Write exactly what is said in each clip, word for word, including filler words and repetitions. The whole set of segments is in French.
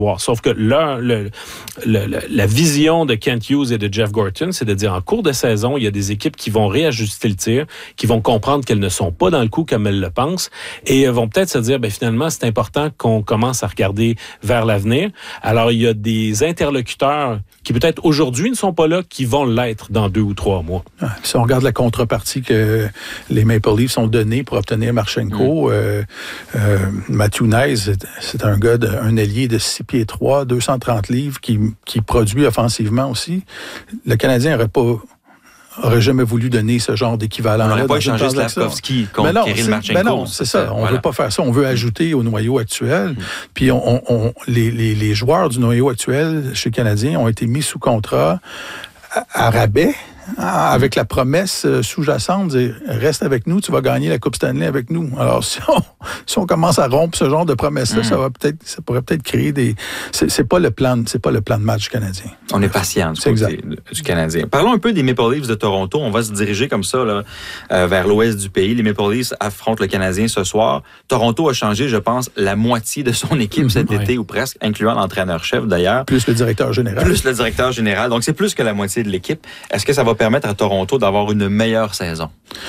Sauf que là, le, le, le, la vision de Kent Hughes et de Jeff Gorton, c'est de dire en cours de saison, il y a des équipes qui vont réajuster le tir, qui vont comprendre qu'elles ne sont pas dans le coup comme elles le pensent et vont peut-être se dire, ben finalement, c'est important qu'on commence à regarder vers l'avenir. Alors, il y a des interlocuteurs qui peut-être aujourd'hui ne sont pas là, qui vont l'être dans deux ou trois mois. Ah, si on regarde la contrepartie que les Maple Leafs ont donnée pour obtenir Marchenko, mm. euh, euh, Matthew Knies, c'est un gars, de, un ailier de six pieds trois, deux cent trente livres, qui, qui produit offensivement aussi. Le Canadien n'aurait pas... aurait jamais voulu donner ce genre d'équivalent. On n'aurait pas échangé Slavkovski contre non, Kirill Marchenko. Ben non, c'est ça. On ne voilà. veut pas faire ça. On veut ajouter au noyau actuel. Mm. Puis on, on, on, les, les, les joueurs du noyau actuel chez le Canadien ont été mis sous contrat à, à rabais, avec la promesse sous-jacente de dire « Reste avec nous, tu vas gagner la Coupe Stanley avec nous ». Alors, si on, si on commence à rompre ce genre de promesses-là, mm. ça va peut-être, ça pourrait peut-être créer des... C'est, c'est pas le plan, c'est pas le plan de match canadien. On est patient du c'est côté exact. du Canadien. Parlons un peu des Maple Leafs de Toronto. On va se diriger comme ça là, euh, vers l'ouest du pays. Les Maple Leafs affrontent le Canadien ce soir. Toronto a changé, je pense, la moitié de son équipe mm-hmm, cet ouais. été, ou presque, incluant l'entraîneur-chef d'ailleurs. Plus le directeur général. Plus le directeur général. Donc, c'est plus que la moitié de l'équipe. Est-ce que ça va permettre à Toronto d'avoir une meilleure saison?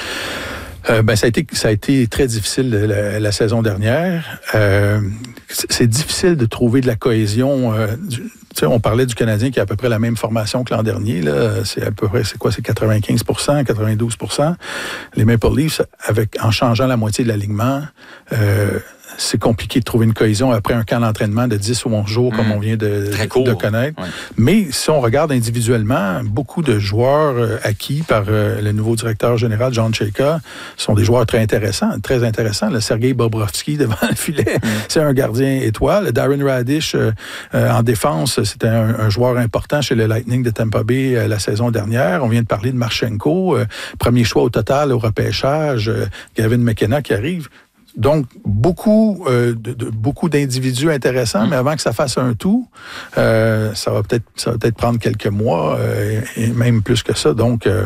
Euh, ben ça a été ça a été très difficile la, la saison dernière. Euh, c'est difficile de trouver de la cohésion. Euh, du, tu sais, on parlait du Canadien qui a à peu près la même formation que l'an dernier. Là, c'est à peu près c'est quoi, c'est quatre-vingt-quinze pour cent, quatre-vingt-douze pour cent. Les Maple Leafs, avec en changeant la moitié de l'alignement. Euh, c'est compliqué de trouver une cohésion après un camp d'entraînement de dix ou onze jours, mmh. comme on vient de, de connaître. Ouais. Mais si on regarde individuellement, beaucoup de joueurs euh, acquis par euh, le nouveau directeur général, John Chayka, sont des joueurs très intéressants. Très intéressants. Le Sergei Bobrovsky devant le filet, mmh. c'est un gardien étoile. Darren Radish, euh, euh, en défense, c'était un, un joueur important chez le Lightning de Tampa Bay euh, la saison dernière. On vient de parler de Marchenko, euh, premier choix au total au repêchage. Euh, Gavin McKenna qui arrive. Donc, beaucoup, euh, de, de, beaucoup d'individus intéressants, mmh. mais avant que ça fasse un tout, euh, ça va peut-être ça va peut-être prendre quelques mois, euh, et même plus que ça. Donc, euh,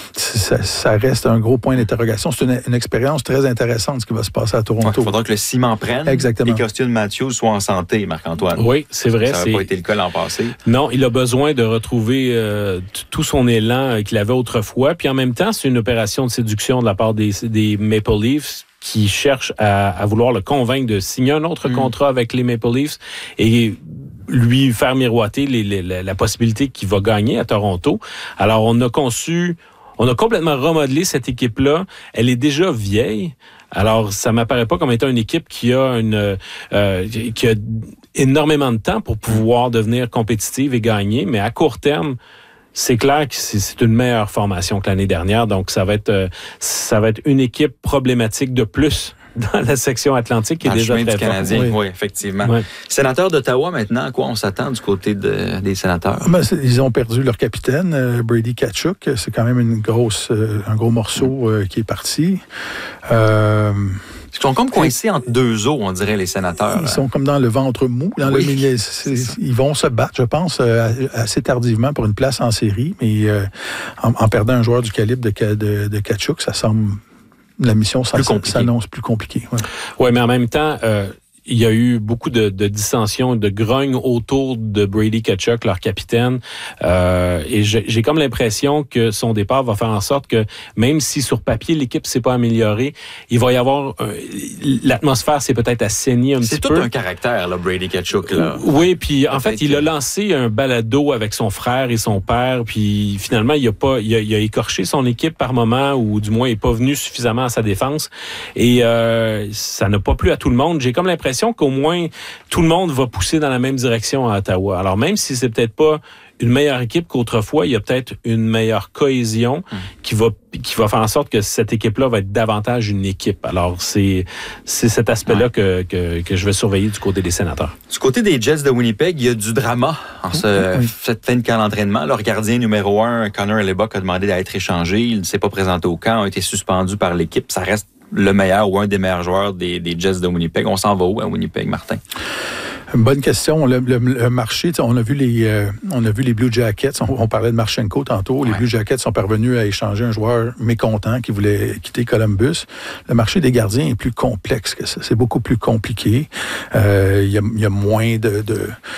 ça, ça reste un gros point d'interrogation. C'est une, une expérience très intéressante, ce qui va se passer à Toronto. Il faudra que le ciment prenne. Exactement. Et qu'Austin Matthews soit en santé, Marc-Antoine. Oui, c'est vrai. Ça n'a pas été le cas l'an passé. Non, il a besoin de retrouver euh, tout son élan qu'il avait autrefois. Puis en même temps, c'est une opération de séduction de la part des, des Maple Leafs, qui cherche à, à vouloir le convaincre de signer un autre mmh. contrat avec les Maple Leafs et lui faire miroiter les, les, la, la possibilité qu'il va gagner à Toronto. Alors, on a conçu, on a complètement remodelé cette équipe-là. Elle est déjà vieille. Alors, ça m'apparaît pas comme étant une équipe qui a une euh, qui a énormément de temps pour pouvoir devenir compétitive et gagner, mais à court terme, c'est clair que c'est une meilleure formation que l'année dernière, donc ça va être ça va être une équipe problématique de plus dans la section Atlantique qui est déjà très forte. Canadien, oui, oui effectivement. Oui. Sénateur d'Ottawa maintenant, à quoi on s'attend du côté de, des sénateurs? Ben, ils ont perdu leur capitaine, euh, Brady Tkachuk. C'est quand même une grosse, euh, un gros morceau euh, qui est parti. Euh, Ils sont comme coincés entre deux eaux, on dirait, les sénateurs. Ils sont comme dans le ventre mou. Dans oui, le milieu. Ils vont se battre, je pense, assez tardivement pour une place en série, mais euh, en, en perdant un joueur du calibre de, de, de Tkachuk, ça semble... La mission ça, s'annonce plus compliquée. Oui, ouais, mais en même temps... Euh il y a eu beaucoup de, de dissensions, de grognes autour de Brady Tkachuk, leur capitaine. Euh, et j'ai, j'ai comme l'impression que son départ va faire en sorte que, même si sur papier, l'équipe s'est pas améliorée, il va y avoir... Euh, l'atmosphère s'est peut-être assainie un c'est petit peu. C'est tout un caractère, là, Brady Tkachuk. Là. Oui, puis en fait, il a lancé un balado avec son frère et son père, puis finalement, il a pas, il a, il a écorché son équipe par moment, ou du moins, il est pas venu suffisamment à sa défense. Et euh, ça n'a pas plu à tout le monde. J'ai comme l'impression qu'au moins tout le monde va pousser dans la même direction à Ottawa. Alors même si c'est peut-être pas une meilleure équipe qu'autrefois, il y a peut-être une meilleure cohésion mmh. qui va qui va faire en sorte que cette équipe-là va être davantage une équipe. Alors c'est c'est cet aspect-là ouais. que, que que je vais surveiller du côté des sénateurs. Du côté des Jets de Winnipeg, il y a du drama en ce, mmh. cette fin de camp d'entraînement. Leur gardien numéro un, Connor Hellebuyck, a demandé d'être échangé. Il ne s'est pas présenté au camp, a été suspendu par l'équipe. Ça reste le meilleur ou un des meilleurs joueurs des, des Jets de Winnipeg. On s'en va où à Winnipeg, Martin? Bonne question. Le, le, le marché, on a vu les, euh, on a vu les Blue Jackets. On, on parlait de Marchenko tantôt. Les ouais. Blue Jackets sont parvenus à échanger un joueur mécontent qui voulait quitter Columbus. Le marché des gardiens est plus complexe que ça. C'est beaucoup plus compliqué. Euh, il y a, il y a moins de, de,